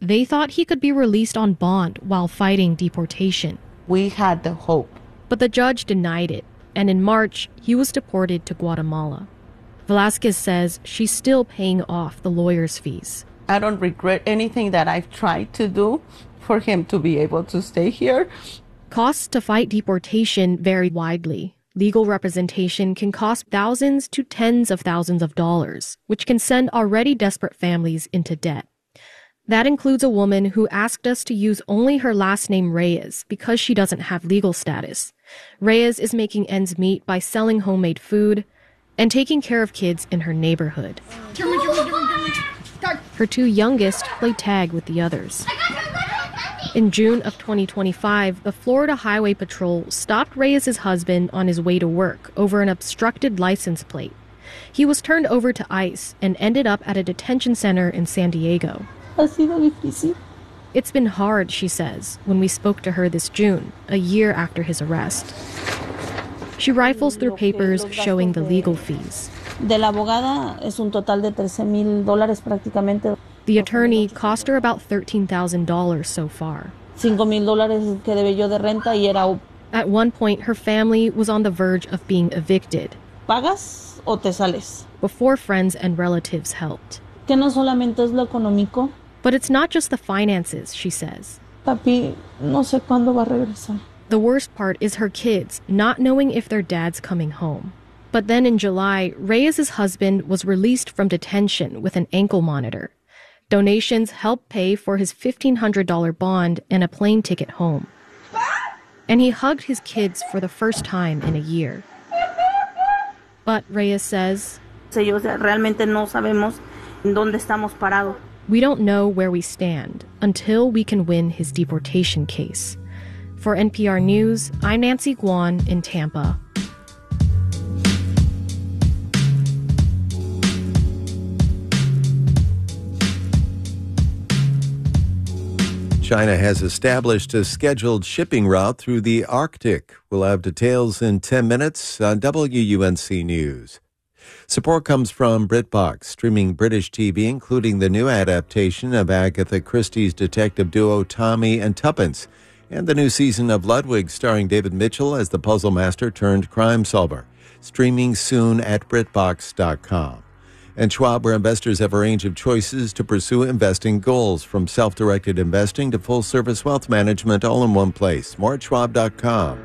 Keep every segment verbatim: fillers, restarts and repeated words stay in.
They thought he could be released on bond while fighting deportation. We had the hope. But the judge denied it, and in March, he was deported to Guatemala. Velasquez says she's still paying off the lawyer's fees. I don't regret anything that I've tried to do for him to be able to stay here. Costs to fight deportation vary widely. Legal representation can cost thousands to tens of thousands of dollars, which can send already desperate families into debt. That includes a woman who asked us to use only her last name Reyes because she doesn't have legal status. Reyes is making ends meet by selling homemade food and taking care of kids in her neighborhood. Her two youngest play tag with the others. In June of twenty twenty-five, the Florida Highway Patrol stopped Reyes' husband on his way to work over an obstructed license plate. He was turned over to ICE and ended up at a detention center in San Diego. It's been hard, she says, when we spoke to her this June, a year after his arrest. She rifles through papers showing the legal fees. De la abogada es un total de trece mil dólares prácticamente. The attorney cost her about thirteen thousand dollars so far. cinco mil dólares que debe yo de renta y era. At one point, her family was on the verge of being evicted. ¿Pagas o te sales? Before friends and relatives helped. Que no solamente es lo económico. But it's not just the finances, she says. Papi, no sé cuándo va a regresar. The worst part is her kids not knowing if their dad's coming home. But then in July, Reyes' husband was released from detention with an ankle monitor. Donations helped pay for his fifteen hundred dollars bond and a plane ticket home. And he hugged his kids for the first time in a year. But Reyes says, realmente no sabemos dónde estamos parados. We don't know where we stand until we can win his deportation case. For N P R News, I'm Nancy Guan in Tampa. China has established a scheduled shipping route through the Arctic. We'll have details in ten minutes on W U N C News. Support comes from BritBox, streaming British T V, including the new adaptation of Agatha Christie's detective duo Tommy and Tuppence, and the new season of Ludwig starring David Mitchell as the puzzle master turned crime solver. Streaming soon at Britbox dot com. And Schwab, where investors have a range of choices to pursue investing goals, from self-directed investing to full-service wealth management, all in one place. More at Schwab dot com.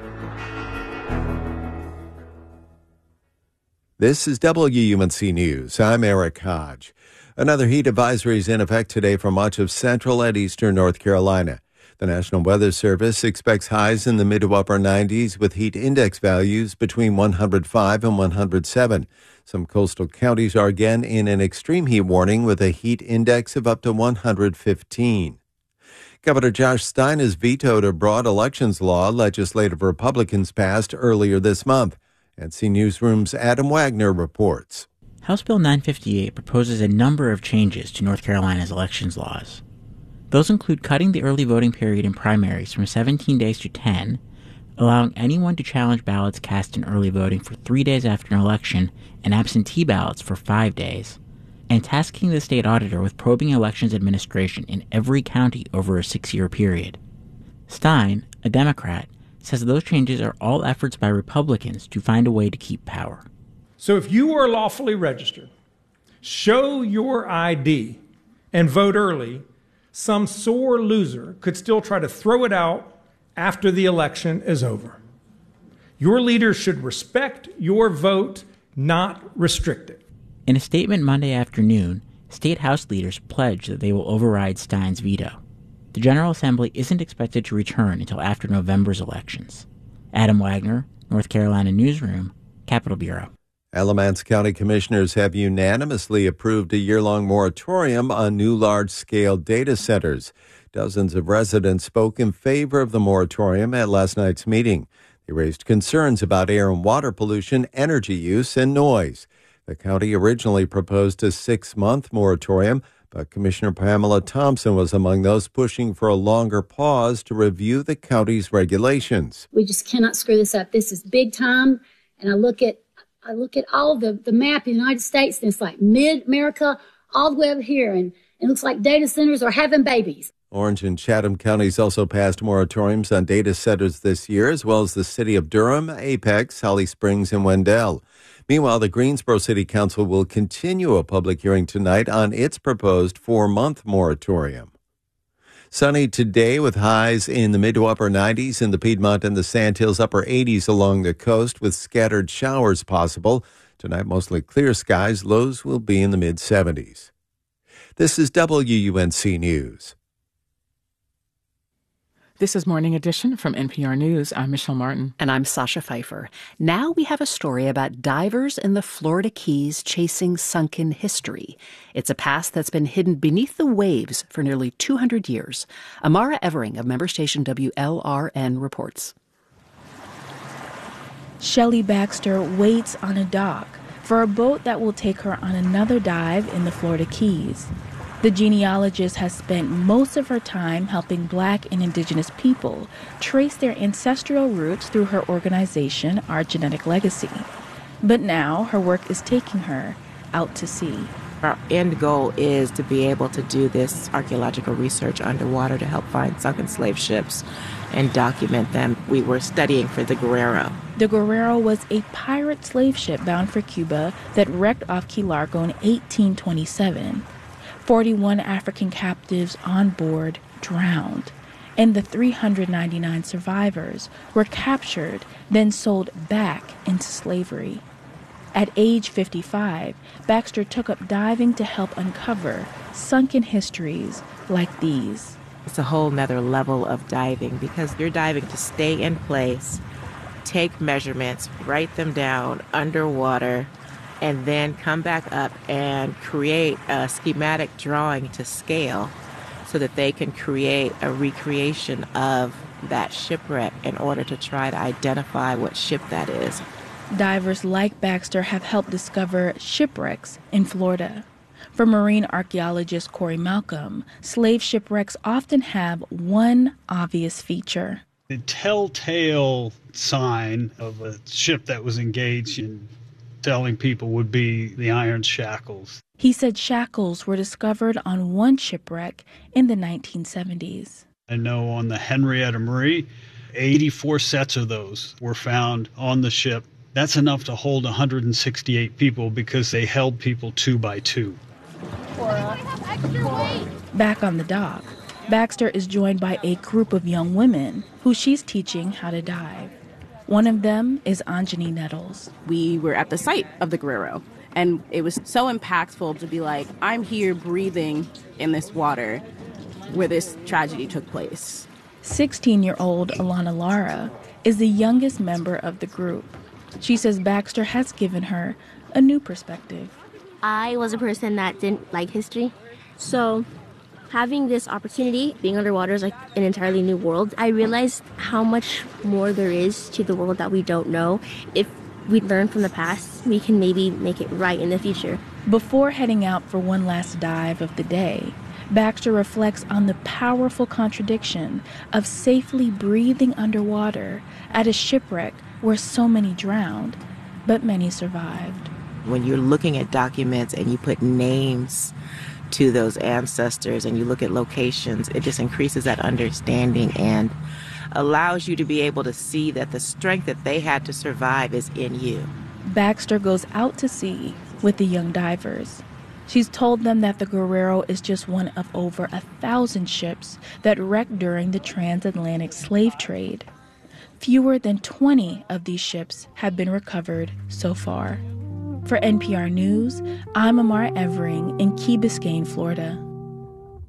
This is W U N C News. I'm Eric Hodge. Another heat advisory is in effect today for much of central and eastern North Carolina. The National Weather Service expects highs in the mid to upper nineties with heat index values between one hundred five and one hundred seven. Some coastal counties are again in an extreme heat warning with a heat index of up to one hundred fifteen. Governor Josh Stein has vetoed a broad elections law legislative Republicans passed earlier this month. N C Newsroom's Adam Wagner reports. House Bill nine fifty-eight proposes a number of changes to North Carolina's elections laws. Those include cutting the early voting period in primaries from seventeen days to ten, allowing anyone to challenge ballots cast in early voting for three days after an election and absentee ballots for five days, and tasking the state auditor with probing elections administration in every county over a six-year period. Stein, a Democrat, says those changes are all efforts by Republicans to find a way to keep power. So if you are lawfully registered, show your I D, and vote early, some sore loser could still try to throw it out after the election is over. Your leaders should respect your vote, not restrict it. In a statement Monday afternoon, state House leaders pledged that they will override Stein's veto. The General Assembly isn't expected to return until after November's elections. Adam Wagner, North Carolina Newsroom, Capitol Bureau. Alamance County Commissioners have unanimously approved a year-long moratorium on new large-scale data centers. Dozens of residents spoke in favor of the moratorium at last night's meeting. They raised concerns about air and water pollution, energy use, and noise. The county originally proposed a six-month moratorium, but Commissioner Pamela Thompson was among those pushing for a longer pause to review the county's regulations. We just cannot screw this up. This is big time, and I look at I look at all the, the map of the United States, and it's like mid-America all the way over here, and, It looks like data centers are having babies. Orange and Chatham counties also passed moratoriums on data centers this year, as well as the city of Durham, Apex, Holly Springs, and Wendell. Meanwhile, the Greensboro City Council will continue a public hearing tonight on its proposed four-month moratorium. Sunny today with highs in the mid to upper nineties in the Piedmont and the Sandhills, upper eighties along the coast with scattered showers possible. Tonight, mostly clear skies. Lows will be in the mid seventies. This is W U N C News. This is Morning Edition from N P R News. I'm Michelle Martin. And I'm Sasha Pfeiffer. Now we have a story about divers in the Florida Keys chasing sunken history. It's a past that's been hidden beneath the waves for nearly two hundred years. Amara Evering of member station W L R N reports. Shelley Baxter waits on a dock for a boat that will take her on another dive in the Florida Keys. The genealogist has spent most of her time helping Black and Indigenous people trace their ancestral roots through her organization, Our Genetic Legacy. But now her work is taking her out to sea. Our end goal is to be able to do this archaeological research underwater to help find sunken slave ships and document them. We were studying for the Guerrero. The Guerrero was a pirate slave ship bound for Cuba that wrecked off Key Largo in eighteen twenty-seven. forty-one African captives on board drowned, and the three hundred ninety-nine survivors were captured, then sold back into slavery. At age fifty-five, Baxter took up diving to help uncover sunken histories like these. It's a whole nother level of diving because you're diving to stay in place, take measurements, write them down underwater, and then come back up and create a schematic drawing to scale so that they can create a recreation of that shipwreck in order to try to identify what ship that is. Divers like Baxter have helped discover shipwrecks in Florida. For marine archaeologist Corey Malcolm, slave shipwrecks often have one obvious feature. The telltale sign of a ship that was engaged in selling people would be the iron shackles. He said shackles were discovered on one shipwreck in the nineteen seventies. I know on the Henrietta Marie, eighty-four sets of those were found on the ship. That's enough to hold one hundred sixty-eight people because they held people two by two. Back on the dock, Baxter is joined by a group of young women who she's teaching how to dive. One of them is Anjani Nettles. We were at the site of the Guerrero, and it was so impactful to be like, I'm here breathing in this water where this tragedy took place. sixteen-year-old Alana Lara is the youngest member of the group. She says Baxter has given her a new perspective. I was a person that didn't like history, so having this opportunity, being underwater is like an entirely new world. I realized how much more there is to the world that we don't know. If we learn from the past, we can maybe make it right in the future. Before heading out for one last dive of the day, Baxter reflects on the powerful contradiction of safely breathing underwater at a shipwreck where so many drowned, but many survived. When you're looking at documents and you put names to those ancestors and you look at locations, it just increases that understanding and allows you to be able to see that the strength that they had to survive is in you. Baxter goes out to sea with the young divers. She's told them that the Guerrero is just one of over a thousand ships that wrecked during the transatlantic slave trade. Fewer than twenty of these ships have been recovered so far. For N P R News, I'm Amara Evering in Key Biscayne, Florida.